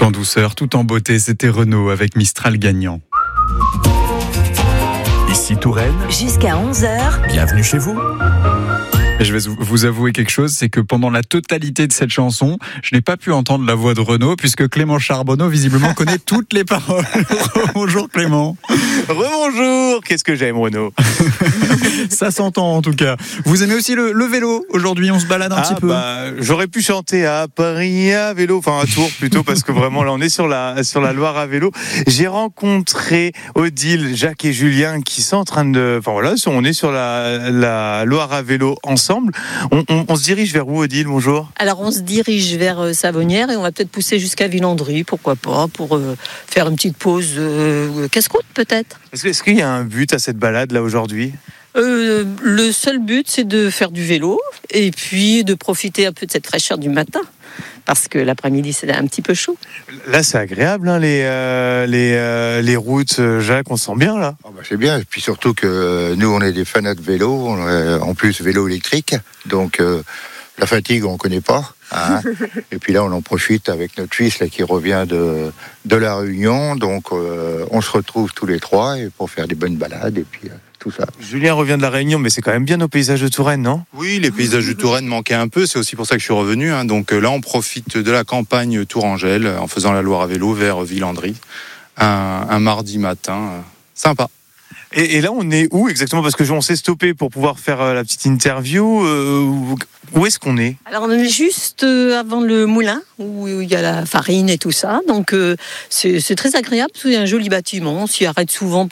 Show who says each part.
Speaker 1: Tout en douceur, tout en beauté, c'était Renaud avec Mistral gagnant.
Speaker 2: Ici Touraine,
Speaker 3: Jusqu'à 11h,
Speaker 2: bienvenue chez vous.
Speaker 1: Et je vais vous avouer quelque chose, c'est que pendant la totalité de cette chanson, je n'ai pas pu entendre la voix de Renaud, puisque Clément Charbonneau, visiblement, connaît toutes les paroles. Bonjour Clément.
Speaker 4: Rebonjour, qu'est-ce que j'aime Renaud.
Speaker 1: Ça s'entend en tout cas. Vous aimez aussi le vélo aujourd'hui, on se balade un petit peu.
Speaker 4: J'aurais pu chanter à Paris à vélo, enfin à Tours plutôt, parce que vraiment là on est sur la Loire à vélo. J'ai rencontré Odile, Jacques et Julien qui sont en train de... Enfin voilà, on est sur la Loire à vélo ensemble. On se dirige vers où Odile, bonjour?
Speaker 5: Alors on se dirige vers Savonnières et on va peut-être pousser jusqu'à Villandry, pourquoi pas, pour faire une petite pause casse-croûte peut-être.
Speaker 4: Est-ce qu'il y a un but à cette balade là aujourd'hui?
Speaker 5: Le seul but, c'est de faire du vélo et puis de profiter un peu de cette fraîcheur du matin, parce que l'après-midi, c'est un petit peu chaud.
Speaker 4: Là, c'est agréable, hein, les routes, Jacques, on sent bien, là.
Speaker 6: C'est bien, et puis surtout que nous, on est des fanats de vélo, en plus vélo électrique, donc la fatigue, on ne connaît pas. Hein. Et puis là, on en profite avec notre fils là, qui revient de la Réunion, donc on se retrouve tous les trois pour faire des bonnes balades, et puis... tout ça.
Speaker 4: Julien revient de la Réunion, mais c'est quand même bien nos paysages de Touraine, non?
Speaker 7: Oui, les paysages de Touraine manquaient un peu, c'est aussi pour ça que je suis revenu. Donc là, on profite de la campagne tourangelle en faisant la Loire à vélo vers Villandry, un mardi matin. Sympa.
Speaker 4: Et là, on est où exactement? Parce que on s'est stoppé pour pouvoir faire la petite interview. Où est-ce qu'on est?
Speaker 5: Alors on est juste avant le moulin, où il y a la farine et tout ça. Donc c'est très agréable, parce qu'il y a un joli bâtiment. On s'y arrête souvent